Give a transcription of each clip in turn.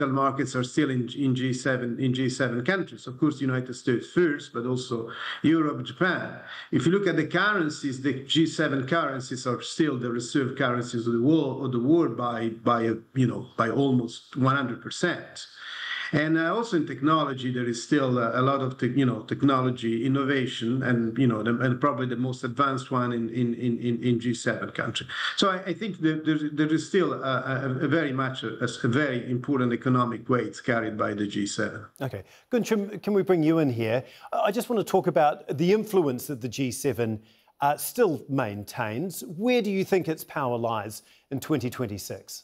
markets are still in G7 countries. Of course, the United States first, but also Europe, Japan. If you look at the currencies, the G7 currencies are still the reserve currencies of the world by almost 100%. And also in technology, there is still a lot of technology innovation, and and probably the most advanced one in G7 country. So I think there is still a very important economic weight carried by the G7. Okay, Guntram, can we bring you in here? I just want to talk about the influence that the G7 still maintains. Where do you think its power lies in 2026?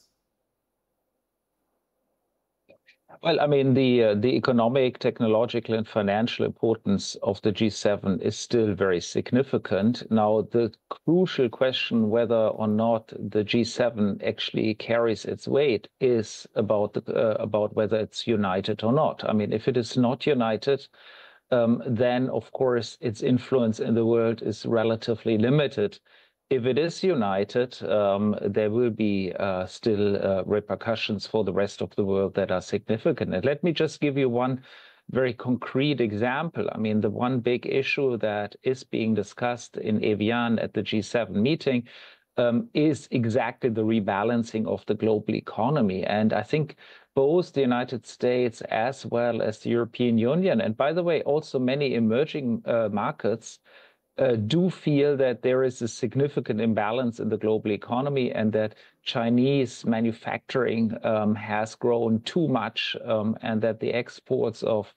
Well, I mean, the economic, technological, and financial importance of the G7 is still very significant. Now, the crucial question whether or not the G7 actually carries its weight is about whether it's united or not. I mean, if it is not united, then, of course, its influence in the world is relatively limited. If it is united, there will be still repercussions for the rest of the world that are significant. And let me just give you one very concrete example. I mean, the one big issue that is being discussed in Evian at the G7 meeting is exactly the rebalancing of the global economy. And I think both the United States as well as the European Union, and by the way, also many emerging markets, do feel that there is a significant imbalance in the global economy and that Chinese manufacturing has grown too much and that the exports of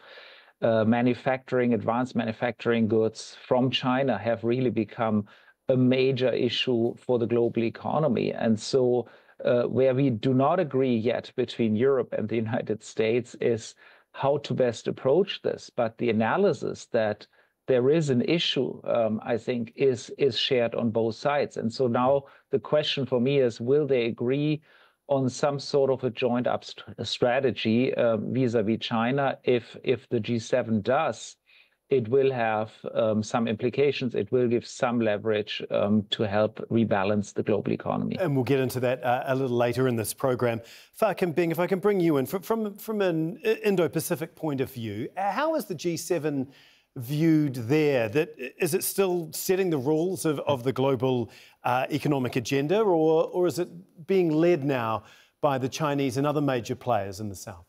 advanced manufacturing goods from China have really become a major issue for the global economy. And so where we do not agree yet between Europe and the United States is how to best approach this. But the analysis that there is an issue, I think, is shared on both sides. And so now the question for me is, will they agree on some sort of a joint up strategy vis-a-vis China? If the G7 does, it will have some implications. It will give some leverage to help rebalance the global economy. And we'll get into that a little later in this program. Farkham Beng, if I can bring you in, from an Indo-Pacific point of view, how is the G7 viewed there? Is it still setting the rules of the global economic agenda, or is it being led now by the Chinese and other major players in the South?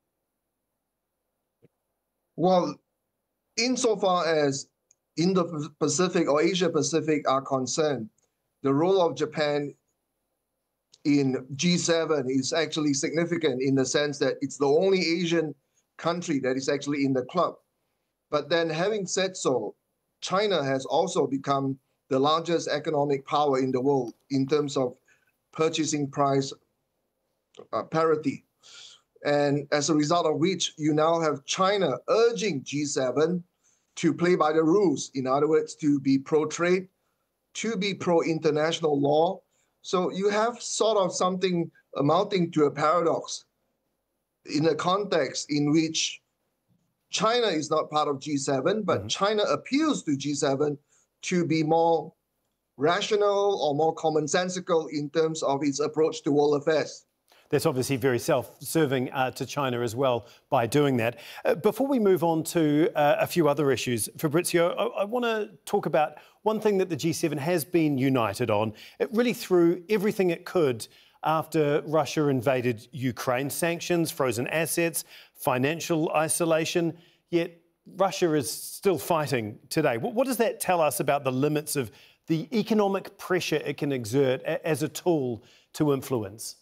Well, insofar as Indo-Pacific or Asia-Pacific are concerned, the role of Japan in G7 is actually significant in the sense that it's the only Asian country that is actually in the club. But then having said so, China has also become the largest economic power in the world in terms of purchasing price parity. And as a result of which, you now have China urging G7 to play by the rules. In other words, to be pro-trade, to be pro-international law. So you have sort of something amounting to a paradox in a context in which China is not part of G7, but China appeals to G7 to be more rational or more commonsensical in terms of its approach to world affairs. That's obviously very self-serving to China as well by doing that. Before we move on to a few other issues, Fabrizio, I want to talk about one thing that the G7 has been united on. It really threw everything it could after Russia invaded Ukraine. Sanctions, frozen assets, financial isolation, yet Russia is still fighting today. What does that tell us about the limits of the economic pressure it can exert as a tool to influence?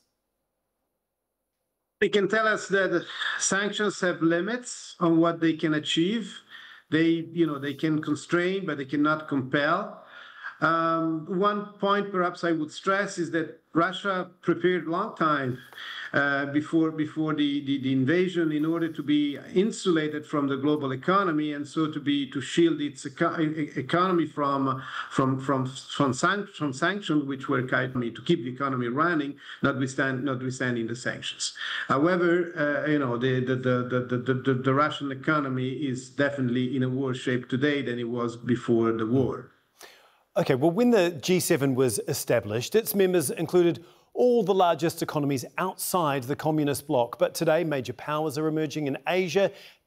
It can tell us that sanctions have limits on what they can achieve. They can constrain, but they cannot compel. One point perhaps I would stress is that Russia prepared a long time before the invasion in order to be insulated from the global economy, and so to shield its economy from sanctions, which were to keep the economy running, notwithstanding the sanctions. However, the Russian economy is definitely in a worse shape today than it was before the war. OK, well, when the G7 was established, its members included all the largest economies outside the communist bloc. But today, major powers are emerging in Asia.